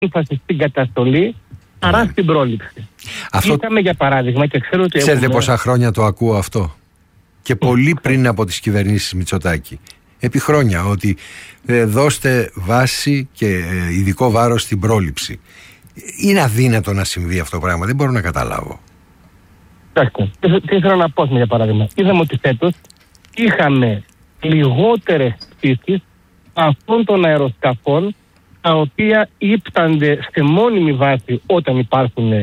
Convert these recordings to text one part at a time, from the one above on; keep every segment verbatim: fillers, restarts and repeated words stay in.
έμφαση στην καταστολή παρά στην πρόληψη. Αυτό... Είχαμε για παράδειγμα και ξέρω ότι. Ξέρετε έχουμε... πόσα χρόνια το ακούω αυτό. Και πολύ πριν από τις κυβερνήσεις Μητσοτάκη. Επί χρόνια ότι ε, δώστε βάση και ε, ειδικό βάρος στην πρόληψη. Είναι αδύνατο να συμβεί αυτό το πράγμα. Δεν μπορώ να καταλάβω. Εντάξει, τι ήθελα να πω για παράδειγμα. Είδαμε ότι φέτος είχαμε λιγότερες πτήσεις αυτών των αεροσκαφών τα οποία ύπτανται σε μόνιμη βάση όταν υπάρχουν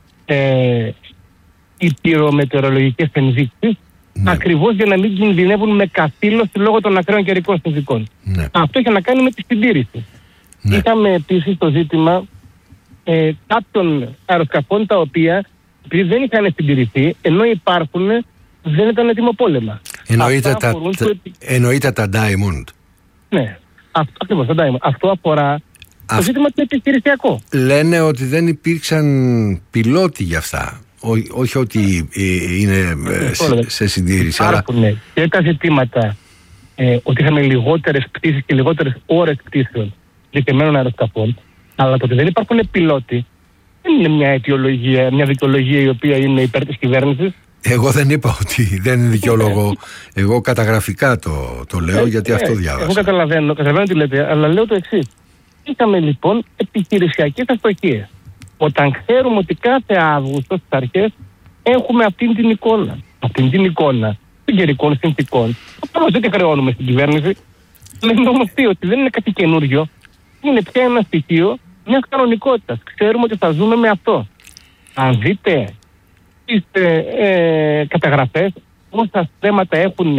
ε, οι πυρομετεωρολογικές ενδείξεις, ναι. ακριβώς για να μην κινδυνεύουν με καθήλωση λόγω των ακραίων καιρικών συνθηκών. Ναι. Αυτό είχε να κάνει με τη συντήρηση. Ναι. Είχαμε επίσης το ζήτημα ε, κάποιων αεροσκαφών τα οποία επειδή δεν είχαν συντηρηθεί, ενώ υπάρχουν, δεν ήταν έτοιμο πόλεμα. Εννοείται τα, τα, το... εννοείται τα Diamond. Ναι, αυτό, ακριβώς, τα Diamond. Αυτό αφορά Α... το ζήτημα του επιχειρησιακό. Λένε ότι δεν υπήρξαν πιλότοι για αυτά. Ό, όχι ότι ε, είναι ε, σε, σε συντήρηση. Υπάρχουν αλλά... και τα ζητήματα ε, ότι είχαμε λιγότερες πτήσεις και λιγότερες ώρες πτήσεων συγκεκριμένων αεροσκαφών, αλλά το ότι δεν υπάρχουν πιλότοι δεν είναι μια αιτιολογία, μια δικαιολογία η οποία είναι υπέρ της κυβέρνησης. Εγώ δεν είπα ότι δεν είναι δικαιολογό. Εγώ καταγραφικά το, το λέω ε, γιατί ε, αυτό διάβασα. Εγώ καταλαβαίνω, καταλαβαίνω τι λέτε, αλλά λέω το εξής. Είχαμε λοιπόν επιχειρησιακές αστοχίες. Όταν ξέρουμε ότι κάθε Αύγουστο στις αρχές έχουμε αυτήν την εικόνα. Αυτήν την εικόνα των καιρικών συνθηκών. Απλώς δεν τη χρεώνουμε στην κυβέρνηση. Λέμε όμως ότι δεν είναι κάτι καινούριο. Είναι πια ένα στοιχείο μιας κανονικότητας. Ξέρουμε ότι θα ζούμε με αυτό. Αν δείτε τις ε, ε, καταγραφές, όσα θέματα έχουν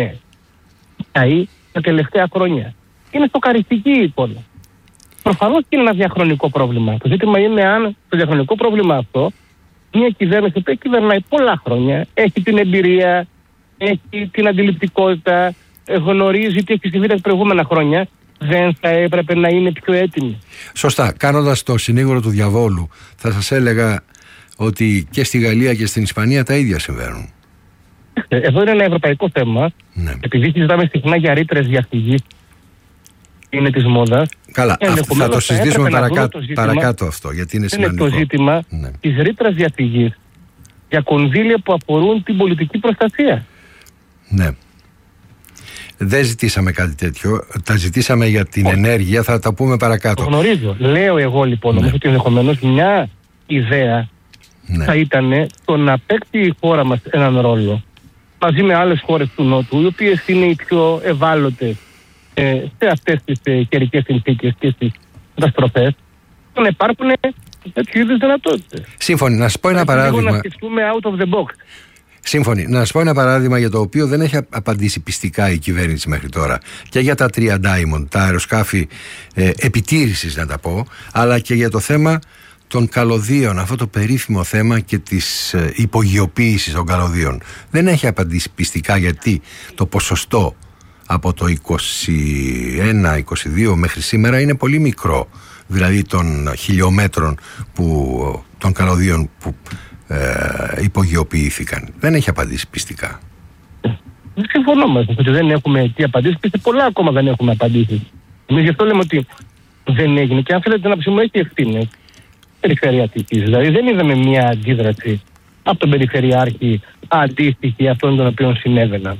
καεί τα τελευταία χρόνια. Είναι σοκαριστική η εικόνα. Προφανώς και είναι ένα διαχρονικό πρόβλημα. Το ζήτημα είναι αν το διαχρονικό πρόβλημα αυτό, μια κυβέρνηση που κυβερνάει πολλά χρόνια, έχει την εμπειρία, έχει την αντιληπτικότητα, γνωρίζει τι έχει συμβεί τα προηγούμενα χρόνια, δεν θα έπρεπε να είναι πιο έτοιμη. Σωστά. Κάνοντας το συνήγορο του διαβόλου, θα σας έλεγα ότι και στη Γαλλία και στην Ισπανία τα ίδια συμβαίνουν. Εδώ είναι ένα ευρωπαϊκό θέμα. Ναι. Επειδή συζητάμε συχνά για ρήτρες διαφυγής, είναι της μόδας. Καλά, αυτό θα το συζητήσουμε παρακάτω, το παρακάτω αυτό, γιατί είναι σημαντικό. Είναι το ζήτημα ναι. της ρήτρας διαφυγής για κονδύλια που αφορούν την πολιτική προστασία. Ναι. Δεν ζητήσαμε κάτι τέτοιο. Τα ζητήσαμε για την Όχι. ενέργεια, θα τα πούμε παρακάτω. Το γνωρίζω. Λέω εγώ λοιπόν ναι. όμως ότι ενδεχομένως μια ιδέα ναι. θα ήταν το να παίξει η χώρα μας έναν ρόλο μαζί με άλλες χώρες του Νότου, οι οποίες είναι οι πιο ευάλωτες ε, σε αυτές τις ε, καιρικές συνθήκες και στις καταστροφές, να υπάρχουν τέτοιου είδους δυνατότητες. Σύμφωνοι. Να σας πω ένα παράδειγμα. Να σκεφτούμε out of the box. Σύμφωνοι. Να σας πω ένα παράδειγμα για το οποίο δεν έχει απαντήσει πιστικά η κυβέρνηση μέχρι τώρα. Και για τα τρία Diamond, τα αεροσκάφη ε, επιτήρησης να τα πω, αλλά και για το θέμα των καλωδίων, αυτό το περίφημο θέμα και της ε, υπογειοποίησης των καλωδίων. Δεν έχει απαντήσει πιστικά γιατί το ποσοστό από το είκοσι ένα είκοσι δύο μέχρι σήμερα είναι πολύ μικρό. Δηλαδή των χιλιόμετρων που, των καλωδίων που ε, υπογειοποιήθηκαν. Δεν έχει απαντήσει πιστικά. Συμφωνώ μαζί ότι δεν έχουμε εκεί απαντήσει και σε πολλά ακόμα δεν έχουμε απαντήσει. Εμείς γι' αυτό λέμε ότι δεν έγινε και αν θέλετε να ψημώ έχει ευθύνες περιφερειατικής. Δηλαδή δεν είδαμε μια αντίδραση από τον Περιφερειάρχη αντίστοιχη αυτών των οποίων συνέβαιναν.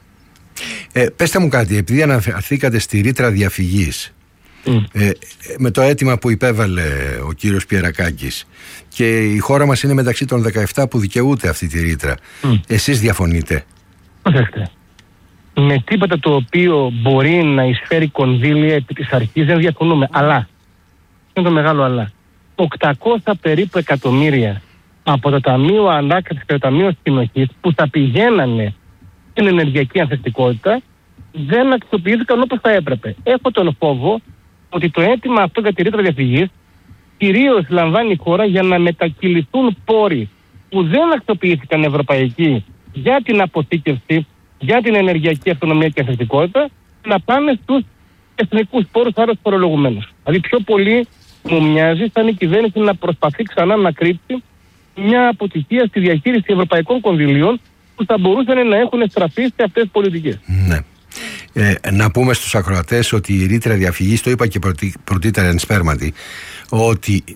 Ε, πέστε μου κάτι, επειδή αναφερθήκατε στη ρήτρα διαφυγής mm. ε, με το αίτημα που υπέβαλε ο κύριος Πιερακάκης και η χώρα μας είναι μεταξύ των δεκαεπτά που δικαιούται αυτή τη ρήτρα, mm. εσείς διαφωνείτε? Προσέξτε, με τίποτα το οποίο μπορεί να εισφέρει κονδύλια επί της αρχής δεν διαφωνούμε, αλλά είναι το μεγάλο αλλά οκτακόσια περίπου εκατομμύρια από το Ταμείο Ανάκαμψης και το Ταμείο Συνοχής που θα πηγαίνανε στην ενεργειακή ανθεκτικότητα δεν αξιοποιήθηκαν όπως θα έπρεπε. Έχω τον φόβο ότι το αίτημα αυτό για τη ρήτρα διαφυγής κυρίως λαμβάνει η χώρα για να μετακυληθούν πόροι που δεν αξιοποιήθηκαν ευρωπαϊκοί για την αποθήκευση, για την ενεργειακή αυτονομία και ανθεκτικότητα, να πάνε στους εθνικούς πόρους, άρα στους φορολογουμένους. Δηλαδή πιο πολύ μου μοιάζει σαν η κυβέρνηση να προσπαθεί ξανά να κρύψει μια αποτυχία στη διαχείριση ευρωπαϊκών κονδυλίων που θα μπορούσαν να έχουν στραφεί σε αυτές τις πολιτικές. Ναι. Ε, να πούμε στους ακροατές ότι η ρήτρα διαφυγής, το είπα και πρωτήτερα ενσπέρματι, ότι